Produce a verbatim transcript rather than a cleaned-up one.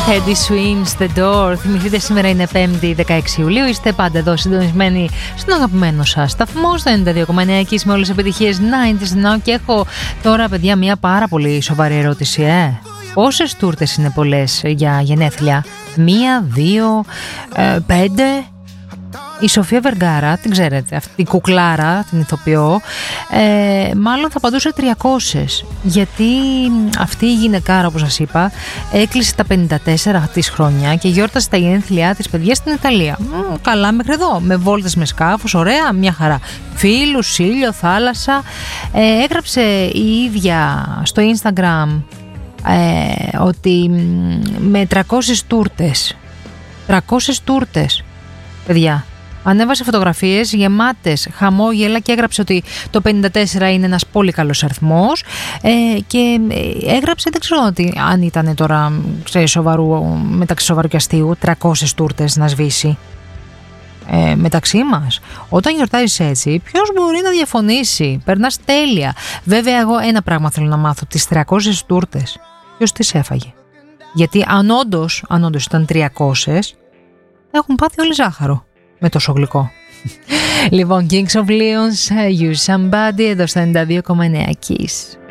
Teddy Swims, The Door. Θυμηθείτε, σήμερα είναι πέμπτη δεκαέξι Ιουλίου. Είστε πάντα εδώ συντονισμένοι στον αγαπημένο σας σταθμό, στο ενενήντα δύο κόμμα εννέα εκεί με όλες τις επιτυχίες ενενήντα. Και έχω τώρα, παιδιά, μια πάρα πολύ σοβαρή ερώτηση. Ε. Πόσες τούρτες είναι πολλές για γενέθλια? Μία, δύο, ε, πέντε? Η Σοφία Βεργάρα, την ξέρετε, αυτή η κουκλάρα, την ηθοποιώ, ε, μάλλον θα απαντούσε τριακόσιες, γιατί αυτή η γυναικάρα, όπως σας είπα, έκλεισε τα πενήντα τέσσερα της χρόνια και γιόρτασε τα γενέθλιά της, παιδιά, στην Ιταλία. Μ, καλά μέχρι εδώ, με βόλτες με σκάφος, ωραία, μια χαρά. Φίλους, ήλιο, θάλασσα. Ε, έγραψε η ίδια στο Instagram ε, ότι με τριακόσιες τούρτες, τριακόσιες τούρτες, παιδιά. Ανέβασε φωτογραφίες γεμάτες χαμόγελα και έγραψε ότι το πενήντα τέσσερα είναι ένας πολύ καλός αριθμός, ε, και έγραψε, δεν ξέρω ότι, αν ήταν τώρα ξέρεις, σοβαρού, μεταξύ σοβαρού και αστείου, τριακόσιες τούρτες να σβήσει. Ε, μεταξύ μας, όταν γιορτάζεις έτσι, ποιος μπορεί να διαφωνήσει? Περνάς τέλεια. Βέβαια, εγώ ένα πράγμα θέλω να μάθω: τις τριακόσιες τούρτες ποιος τις έφαγε? Γιατί αν όντως, αν όντως ήταν τριακόσιες, έχουν πάθει όλοι ζάχαρο με τόσο γλυκό. Λοιπόν, Kings of Leons, You Somebody, εδώ στα ενενήντα δύο κόμμα εννέα Kiss.